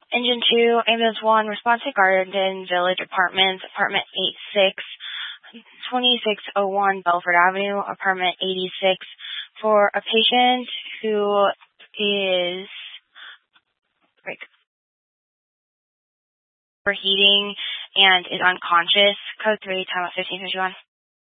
Engine 2, Ambulance 1, response to Garden Village Apartments, Apartment 86, 2601 Belford Avenue, Apartment 86, for a patient who is overheating and is unconscious. Code 3, time of 1551.